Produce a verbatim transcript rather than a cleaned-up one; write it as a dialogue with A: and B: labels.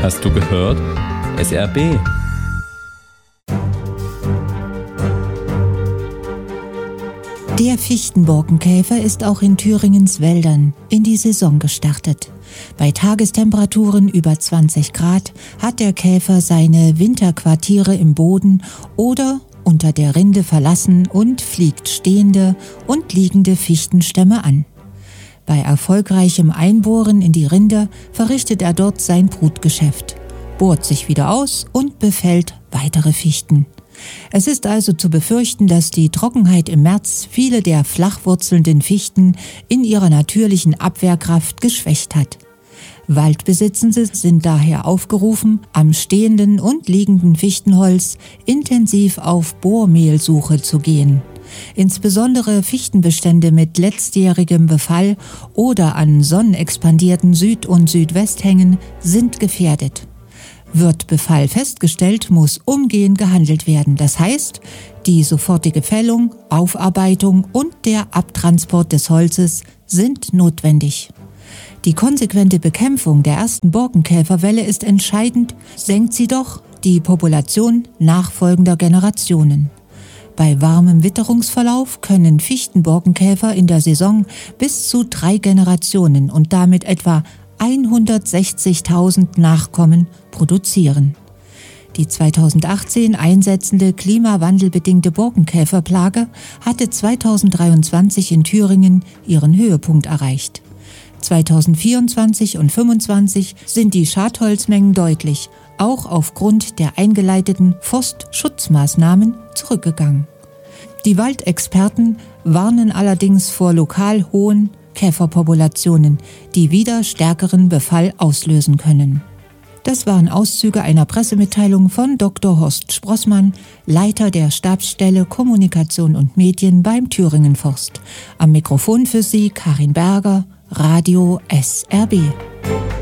A: Hast du gehört? S R B.
B: Der Fichtenborkenkäfer ist auch in Thüringens Wäldern in die Saison gestartet. Bei Tagestemperaturen über zwanzig Grad hat der Käfer seine Winterquartiere im Boden oder unter der Rinde verlassen und fliegt stehende und liegende Fichtenstämme an. Bei erfolgreichem Einbohren in die Rinde verrichtet er dort sein Brutgeschäft, bohrt sich wieder aus und befällt weitere Fichten. Es ist also zu befürchten, dass die Trockenheit im März viele der flachwurzelnden Fichten in ihrer natürlichen Abwehrkraft geschwächt hat. Waldbesitzende sind daher aufgerufen, am stehenden und liegenden Fichtenholz intensiv auf Bohrmehlsuche zu gehen. Insbesondere Fichtenbestände mit letztjährigem Befall oder an sonnenexpandierten Süd- und Südwesthängen sind gefährdet. Wird Befall festgestellt, muss umgehend gehandelt werden. Das heißt, die sofortige Fällung, Aufarbeitung und der Abtransport des Holzes sind notwendig. Die konsequente Bekämpfung der ersten Borkenkäferwelle ist entscheidend, senkt sie doch die Population nachfolgender Generationen. Bei warmem Witterungsverlauf können Fichtenborkenkäfer in der Saison bis zu drei Generationen und damit etwa hundertsechzigtausend Nachkommen produzieren. Die zweitausendachtzehn einsetzende klimawandelbedingte Borkenkäferplage hatte zweitausenddreiundzwanzig in Thüringen ihren Höhepunkt erreicht. zweitausendvierundzwanzig und zweitausendfünfundzwanzig sind die Schadholzmengen deutlich, auch aufgrund der eingeleiteten Forstschutzmaßnahmen, zurückgegangen. Die Waldexperten warnen allerdings vor lokal hohen Käferpopulationen, die wieder stärkeren Befall auslösen können. Das waren Auszüge einer Pressemitteilung von Doktor Horst Sprossmann, Leiter der Stabsstelle Kommunikation und Medien beim Thüringen Forst. Am Mikrofon für Sie Karin Berger, Radio S R B.